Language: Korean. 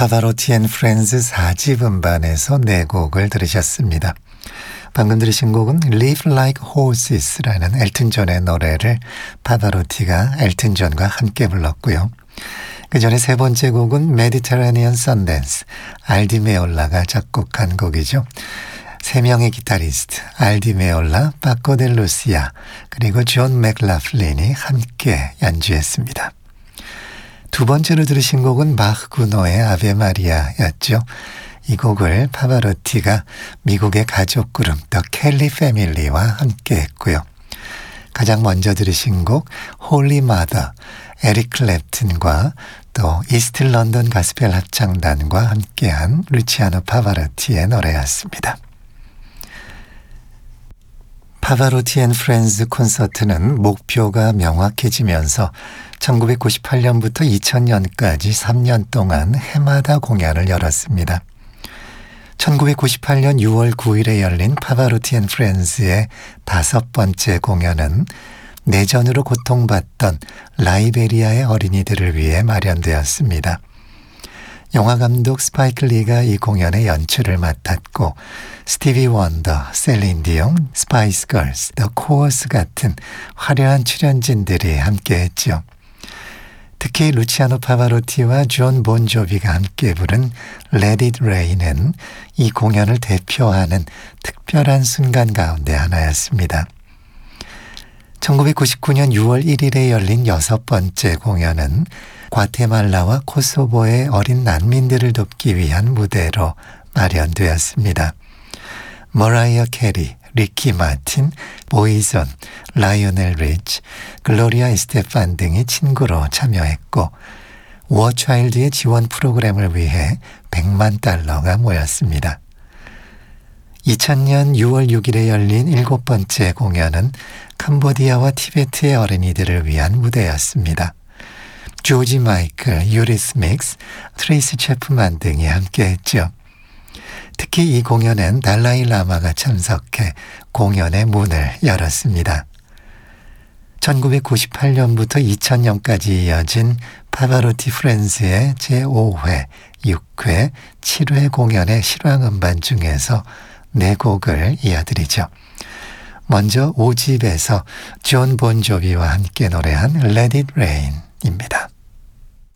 파바로티 앤 프렌즈 4집 음반에서 4곡을 들으셨습니다. 방금 들으신 곡은 Live Like Horses라는 엘튼 존의 노래를 파바로티가 엘튼 존과 함께 불렀고요. 그 전에 세 번째 곡은 Mediterranean Sundance, 알디 메올라가 작곡한 곡이죠. 세 명의 기타리스트 알디 메올라, 파코 델 루시아 그리고 존 맥라플린이 함께 연주했습니다. 두 번째로 들으신 곡은 바흐 구노의 아베 마리아였죠. 이 곡을 파바로티가 미국의 가족 그룹 더 켈리 패밀리와 함께 했고요. 가장 먼저 들으신 곡 홀리 마더, 에릭 클랩튼과 또 이스트 런던 가스펠 합창단과 함께한 루치아노 파바로티의 노래였습니다. 파바로티 앤 프렌즈 콘서트는 목표가 명확해지면서 1998년부터 2000년까지 3년 동안 해마다 공연을 열었습니다. 1998년 6월 9일에 열린 파바로티 앤 프렌즈의 5번째 공연은 내전으로 고통받던 라이베리아의 어린이들을 위해 마련되었습니다. 영화감독 스파이크 리가 이 공연의 연출을 맡았고 스티비 원더, 셀린 디옹, 스파이스 걸스, 더 코어스 같은 화려한 출연진들이 함께했죠. 특히 루치아노 파바로티와 존 본조비가 함께 부른 Let It Rain은 이 공연을 대표하는 특별한 순간 가운데 하나였습니다. 1999년 6월 1일에 열린 6번째 공연은 과테말라와 코소보의 어린 난민들을 돕기 위한 무대로 마련되었습니다. 머라이어 캐리, 리키 마틴, 보이존, 라이오넬 리치, 글로리아 이스테판 등이 친구로 참여했고 워차일드의 지원 프로그램을 위해 $1,000,000가 모였습니다. 2000년 6월 6일에 열린 7번째 공연은 캄보디아와 티베트의 어린이들을 위한 무대였습니다. 조지 마이클, 유리스믹스, 트레이스 채프만 등이 함께했죠. 특히 이 공연엔 달라이 라마가 참석해 공연의 문을 열었습니다. 1998년부터 2000년까지 이어진 파바로티 프렌즈의 제5회, 6회, 7회 공연의 실황음반 중에서 4곡을 이어드리죠. 먼저 5집에서 존 본조비와 함께 노래한 Let It Rain입니다.